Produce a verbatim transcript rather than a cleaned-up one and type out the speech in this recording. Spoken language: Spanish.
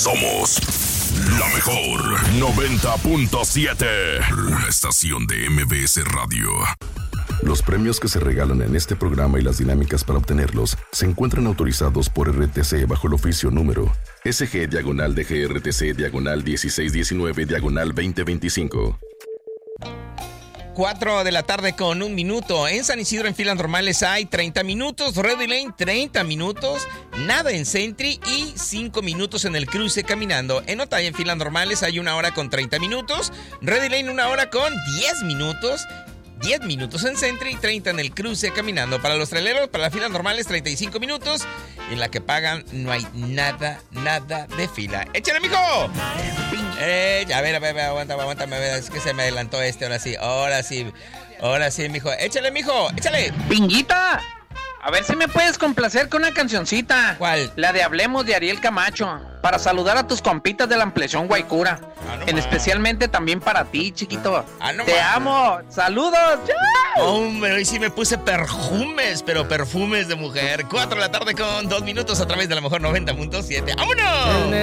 Somos la mejor noventa punto siete, una estación de M B S Radio. Los premios que se regalan en este programa y las dinámicas para obtenerlos se encuentran autorizados por R T C bajo el oficio número S G diagonal D G R T C diagonal dieciséis diecinueve diagonal veinte veinticinco. cuatro de la tarde con un minuto. En San Isidro, en filas normales, hay treinta minutos. Ready Lane, treinta minutos. Nada en Sentry y cinco minutos en el cruce caminando. En Otay, en filas normales, hay una hora con treinta minutos. Ready Lane, una hora con diez minutos. diez minutos en Sentry y treinta en el cruce caminando. Para los traileros, para las filas normales, treinta y cinco minutos. En la que pagan no hay nada, nada de fila. ¡Échale, mijo! Eh, a ver, a ver, aguanta, aguanta, es que se me adelantó este, ahora sí, ahora sí, ahora sí, mijo. Échale, mijo, échale. ¡Pinguita! A ver si me puedes complacer con una cancioncita. ¿Cuál? La de Hablemos de Ariel Camacho. Para saludar a tus compitas de la ampliación Guaycura. Ah, no en más. Especialmente también para ti, chiquito. Ah, no Te más. amo. ¡Saludos! ¡Chao! Hombre, hoy sí me puse perfumes, pero perfumes de mujer. cuatro de la tarde con dos minutos a través de la mejor noventa punto siete. ¡Vámonos!